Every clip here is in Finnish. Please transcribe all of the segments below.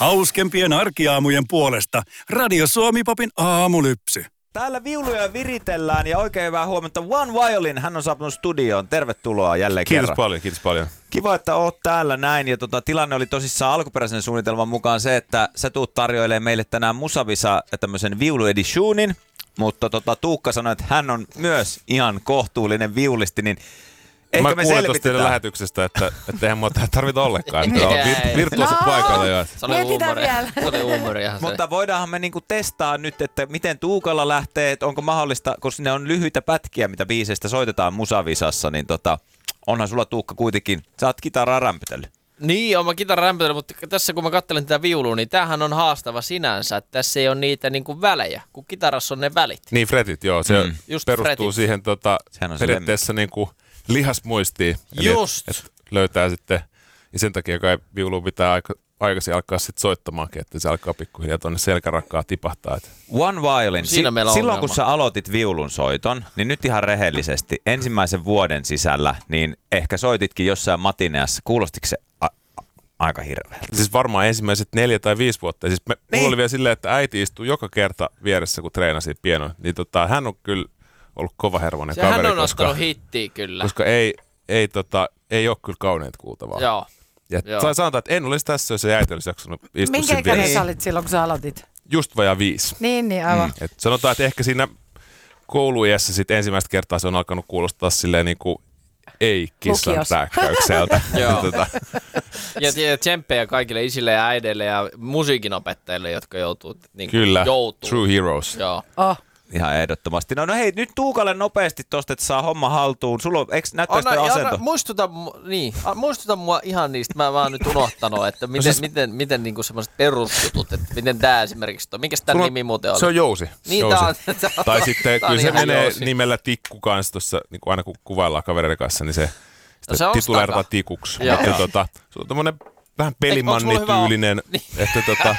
Hauskempien arkiaamujen puolesta Radio Suomi-popin aamulypsy. Täällä viuluja viritellään ja oikein hyvää huomenta. One Violin, hän on saapunut studioon. Tervetuloa jälleen kerran. Kiitos paljon. Kiva, että oot täällä näin. Ja tilanne oli tosissaan alkuperäisen suunnitelman mukaan se, että sä tuut tarjoilemaan meille tänään Musavisa tämmöisen viulueditionin. Mutta Tuukka sanoi, että hän on myös ihan kohtuullinen viulisti, niin ehkä me kuulin tuosta teidän selvitetään. lähetyksestä, että eihän mua tarvita ollenkaan. Että on virtuoiset paikalla jo. Se oli huumoria. Mutta voidaanhan me niinku testaa nyt, että miten Tuukalla lähtee, että onko mahdollista, koska ne on lyhyitä pätkiä, mitä biiseistä soitetaan Musavisassa, niin onhan sulla Tuukka kuitenkin, sä oot kitaraa rämpytellyt. Niin, on mä kitaran rämpytellyt, mutta tässä kun mä katselen tätä viulua, niin tämähän on haastava sinänsä, että tässä ei ole niitä niinku välejä, kun kitarassa on ne välit. Niin, fretit, joo. Se perustuu fretit. siihen periaatteessa niinku lihasmuistiin. Just. Eli, löytää sitten, ja sen takia kai viuluun pitää aikaisin alkaa sitten soittamaankin, että se alkaa pikkuhiljaa tuonne selkärakkaan tipahtaa. One Violin. Silloin ongelma. kun sä aloitit viulun soiton, niin nyt ihan rehellisesti, ensimmäisen vuoden sisällä, niin ehkä soititkin jossain matineassa. Kuulostiko se aika hirveältä? Siis varmaan ensimmäiset 4 tai 5 vuotta. Siis mulla oli vielä silleen, että äiti istuu joka kerta vieressä, kun treenasi pienoa. Niin hän on kyllä ollut kovahervoinen kaveri. Hän on ottanut hittiä kyllä. Koska ei ole kyllä kauneita kuultavaa. Joo. Ja sanotaan, että en olisi tässä, jos äiti olisi jaksanut istua minkä sen ikäinen vieressä. sä olit silloin, kun sä aloitit? Just vajaa 5. Niin, aivan. Et sanotaan, että ehkä siinä kouluiässä sit ensimmäistä kertaa se on alkanut kuulostaa silleen niin kuin ei-kissan rääkkäykseltä. Joo. Ja tsemppejä kaikille isille ja äideille ja musiikinopettajille, jotka joutuu. Niin Kyllä, joutuu. true heroes. Joo. Ihan ehdottomasti. No hei, nyt Tuukalle nopeasti tosta, että saa homma haltuun. Sulla on, näyttää sitä asento? Muistuta mua ihan niistä. Mä oon nyt unohtanut, että miten niinku semmoiset perusjutut, että miten tää esimerkiksi on. Mikäs tän nimi muuten oli? Se on Jousi. Niin, Jousi. Tai sitten kyllä se menee Jousi. nimellä Tikku kanssa tuossa, niin kuin aina kun kuvaillaan kavereiden kanssa, niin se on tituleerataan Tikuksi. Joo. Ja se on tommonen vähän pelimannityylinen, että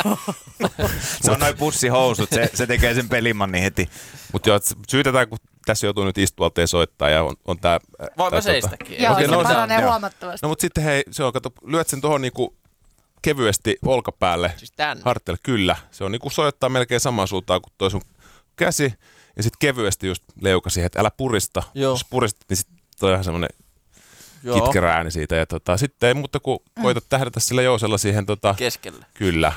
Se on noin pussihousut, se tekee sen pelimanni heti. Mutta joo, syytetään, kun tässä joutuu nyt istualta ja soittaa ja on tää... Voin mä seistäkin. Joo, Okei, se paranee huomattavasti. No mutta sitten hei, se on, lyöt sen tohon niinku kevyesti olkapäälle. Siis tän? Harteille, kyllä. Se on niinku soittaa melkein samaan suuntaan kuin toi sun käsi. Ja sitten kevyesti just leuka siihen, että älä purista. Joo. Jos puristat, niin sitten toi on ihan semmonen kitkerä ääni siitä. Ja sitten ei muuta kuin koita tähdätä sillä jousella siihen Keskelle. Kyllä.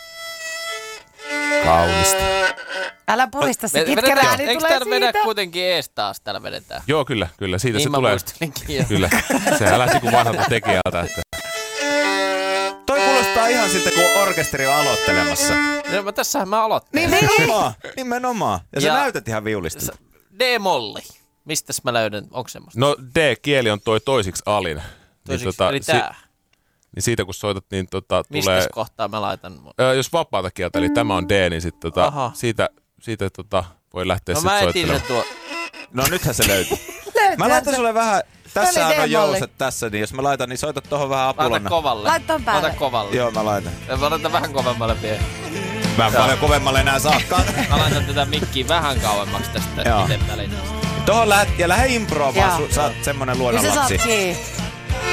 Kaunista. Älä purista, se kitkerä ääni Eikö tulee täällä vedä siitä? kuitenkin ees taas? Täällä vedetään. Joo, kyllä. Siitä Niin se mä tulee. muistelinkin jo. Kyllä. Sehän lähti kuin vanhalta tekijältä. Että. Toi kuulostaa ihan siltä, kun orkesteri on aloittelemassa. No, tässähän mä aloittelin. Nimenomaan. Ja sä näytät ihan viulista. D-molli. Mistäs mä löydän? Onko semmoista? No D-kieli on toi toisiksi alin. Toisiksi, eli tää. Niin siitä kun soitat, niin tulee... Mistäs kohtaa mä laitan? Jos vapaata kieltä, eli tämä on D, niin sitten siitä voi lähteä No sitten mä etin soittelemaan. se tuo. No nythän se löytyy. Mä laitan sulle vähän, tässä on D-molli. jouset tässä, niin jos mä laitan, niin soita tohon vähän Laita apulana. kovalle. Laita päälle. Laita kovalle. Joo, mä laitan. Mä laitan vähän kovemmalle vielä. Mä en paljon kovemmalle enää saakaan. Mä laitan tätä mikkiä vähän kauemmaksi tästä Joo. miten väliin. Tohon lähde improon, Joo. vaan sä oot semmonen Kyllä sä luonnonlapsi. saat kiinni.